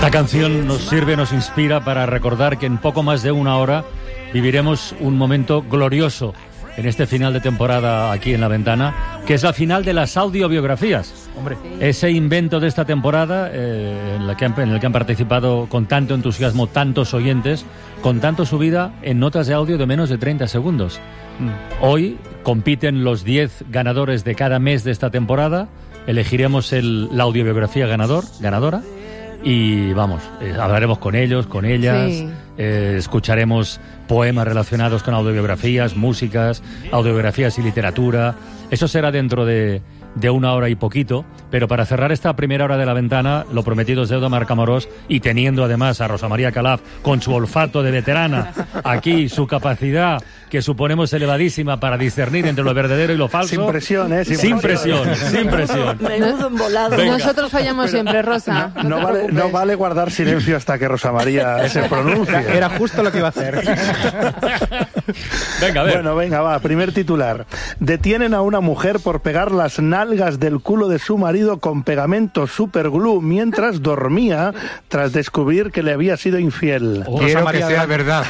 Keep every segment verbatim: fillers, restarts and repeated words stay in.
Esta canción nos sirve, nos inspira para recordar que en poco más de una hora viviremos un momento glorioso en este final de temporada aquí en La Ventana, que es la final de las audiobiografías. Hombre. Ese invento de esta temporada eh, en, la que han, en el que han participado con tanto entusiasmo tantos oyentes, contando su vida en notas de audio de menos de treinta segundos. Mm. Hoy compiten los diez ganadores de cada mes de esta temporada. Elegiremos el, la audiobiografía ganador, ganadora. Y vamos, eh, hablaremos con ellos, con ellas, sí. eh, escucharemos poemas relacionados con audiobiografías, músicas, audiobiografías y literatura. Eso será dentro de, de una hora y poquito, pero para cerrar esta primera hora de La Ventana, lo prometido es deuda, Marc Amorós, y teniendo además a Rosa María Calaf con su olfato de veterana, aquí su capacidad que suponemos elevadísima para discernir entre lo verdadero y lo falso. Sin presión, ¿eh? Sin, sin presión, presión, sin presión. Menudo embolado. Venga. Nosotros fallamos siempre, Rosa. No, no, no, vale, no vale guardar silencio hasta que Rosa María se pronuncie. Era justo lo que iba a hacer. Venga, a ver. Bueno, venga, va. Primer titular. Detienen a una mujer por pegar las nalgas del culo de su marido con pegamento superglue mientras dormía tras descubrir que le había sido infiel. Oh, Quiero que sea verdad.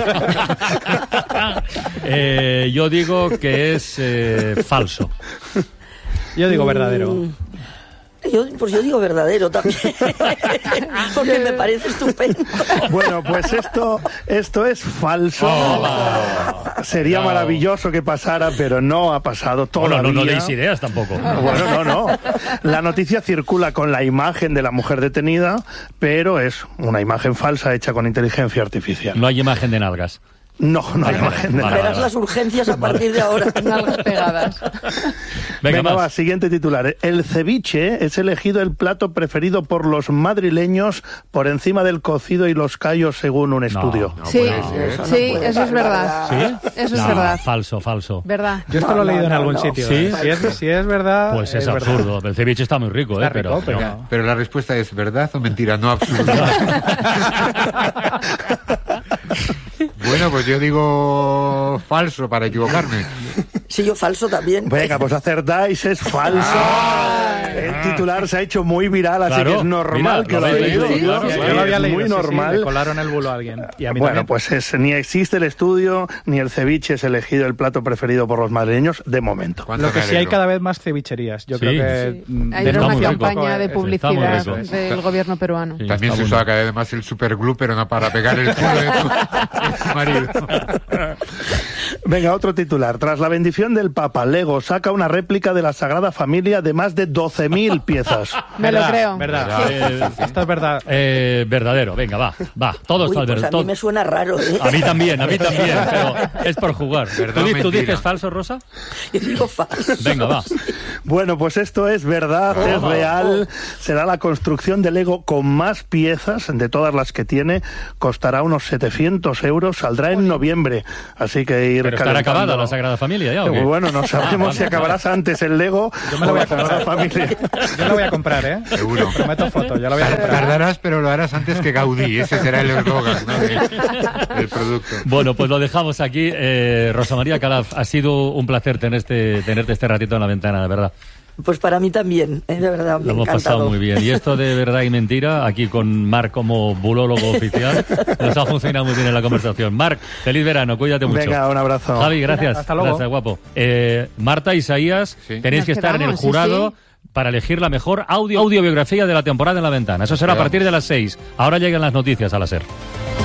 Eh, yo digo que es eh, falso. Yo digo verdadero. Yo, pues yo digo verdadero también, porque me parece estupendo. Bueno, pues esto, esto es falso. Oh, Sería no. maravilloso que pasara, pero no ha pasado todavía. Bueno, no, no deis ideas tampoco. Bueno, no, no. La noticia circula con la imagen de la mujer detenida, pero es una imagen falsa hecha con inteligencia artificial. No hay imagen de nalgas. No, no hay imagen de nalgas. Verás las urgencias a partir de ahora. Nalgas pegadas. Venga, Venga va, siguiente titular. El ceviche es elegido el plato preferido por los madrileños por encima del cocido y los callos, según un estudio. No, no sí, eso, sí, no eso es verdad. ¿Sí? Eso no, es verdad. Falso, falso. ¿Verdad? Yo esto no, lo he leído no, en algún no, sitio. ¿Sí? ¿eh? Si, es, si es verdad. Pues es, es absurdo. Verdad. El ceviche está muy rico, está ¿eh? Rico, pero, pero, no. pero la respuesta es verdad o mentira, no absurdo. Bueno, pues yo digo falso para equivocarme. Sí, yo falso también. Venga, pues acertáis, es falso. Ah, el titular se ha hecho muy viral, así claro, que es normal mira, que lo hayáis leído. Sí, claro, sí, yo lo había leído, muy sí, normal. Sí, le colaron el bulo a alguien. Y a mí bueno, también. pues es, ni existe el estudio, ni el ceviche es elegido el plato preferido por los madrileños, de momento. Lo que sí hay cada vez más cevicherías. Yo sí, creo que... Sí. Hay una campaña de publicidad del gobierno peruano. Sí, también se usa cada vez más el superglue, pero no para pegar el culo de tu marido. Venga, otro titular. Tras la bendición del Papa, Lego saca una réplica de la Sagrada Familia de más de doce mil piezas. Me verdad, lo creo. Verdad. Sí. Eh, esto es verdad. Eh, verdadero, venga, va, va. Todo está Uy, pues verdad. a mí me suena raro, ¿eh? A mí también, a mí también, pero es por jugar. ¿Verdad, ¿Tú, ¿Tú dices falso, Rosa? Yo digo falso. Venga, va. Bueno, pues esto es verdad, oh, es real. Oh. Será la construcción de Lego con más piezas de todas las que tiene. Costará unos setecientos euros. Saldrá en noviembre. Así que ir Pero estará acabada la Sagrada Familia ya, ¿o qué? Bueno, no sabemos ah, si acabarás antes el Lego. Yo me lo voy a comprar. Familia. Yo lo voy a comprar, ¿eh? Seguro. Prometo foto, yo lo voy a comprar. Tardarás, pero lo harás antes que Gaudí. Ese será el eslogan, ¿no? el, el producto. Bueno, pues lo dejamos aquí. Eh, Rosa María Calaf, ha sido un placer tenerte, tenerte este ratito en La Ventana, de verdad. Pues para mí también, ¿eh? De verdad, me Lo hemos encantado. pasado muy bien. Y esto de verdad y mentira, aquí con Marc como bulólogo oficial, nos ha funcionado muy bien en la conversación. Marc, feliz verano, cuídate mucho. Venga, un abrazo. Javi, gracias. Hasta luego. Gracias, guapo. Eh, Marta, Isaías, sí. tenéis nos que estar quedamos, en el jurado sí, sí. para elegir la mejor audio audiobiografía de la temporada en La Ventana. Eso será a partir de las seis. Ahora llegan las noticias a la SER.